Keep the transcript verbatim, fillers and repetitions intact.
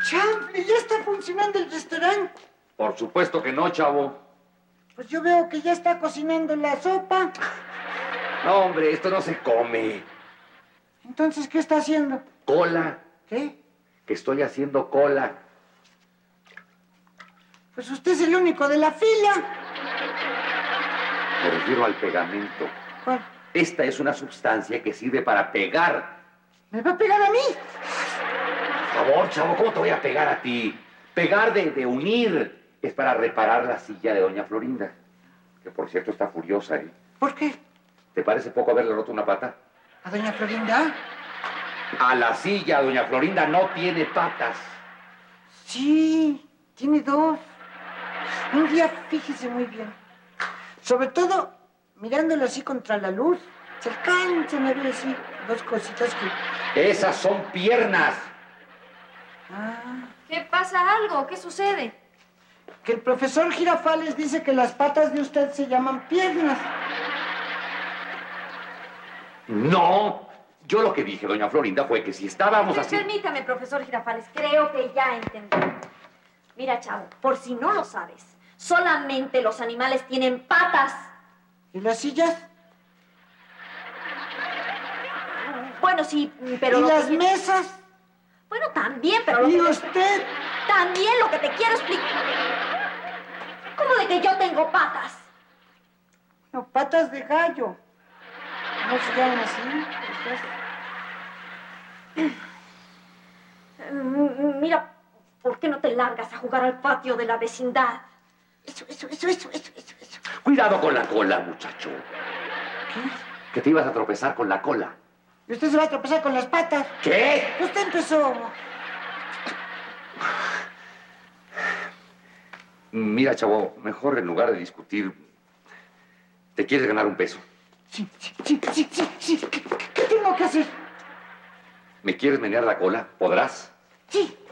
Chanfle, ¿ya está funcionando el restaurante? Por supuesto que no, chavo. Pues yo veo que ya está cocinando la sopa. No, hombre, esto no se come. Entonces, ¿qué está haciendo? Cola. ¿Qué? Que estoy haciendo cola. Pues usted es el único de la fila. Me refiero al pegamento. ¿Cuál? Esta es una sustancia que sirve para pegar. ¿Me va a pegar a mí? Por favor, chavo, ¿cómo te voy a pegar a ti? Pegar de, de unir es para reparar la silla de doña Florinda. Que, por cierto, está furiosa, ¿eh? ¿Por qué? ¿Te parece poco haberle roto una pata? ¿A doña Florinda? A la silla, doña Florinda no tiene patas. Sí, tiene dos. Un día, fíjese muy bien. Sobre todo, mirándolo así contra la luz, se alcanzan a ver así dos cositas que... Esas son piernas. Ah, ¿Qué pasa algo? ¿Qué sucede? que el profesor Girafales dice que las patas de usted se llaman piernas. No. Yo lo que dije, doña Florinda, fue que si estábamos así... Permítame, profesor Girafales. Creo que ya entendí. Mira, chavo, por si no lo sabes, solamente los animales tienen patas. ¿Y las sillas? Bueno, sí, pero... ¿Y lo las que... mesas? Bueno, también, pero... Lo ¿Y que... usted? También lo que te quiero explicar... ¿Cómo de que yo tengo patas? No, patas de gallo. ¿No se llaman así? Mm, Mira, ¿por qué no te largas a jugar al patio de la vecindad? Eso, eso, eso, eso, eso, eso, eso. Cuidado con la cola, muchacho. ¿Qué? Que te ibas a tropezar con la cola. ¿Y usted se va a tropezar con las patas? ¿Qué? Usted empezó. Mira, chavo, mejor en lugar de discutir, ¿te quieres ganar un peso? Sí, sí, sí, sí, sí, sí. ¿Qué, qué tengo que hacer? ¿Me quieres menear la cola? ¿Podrás? Sí.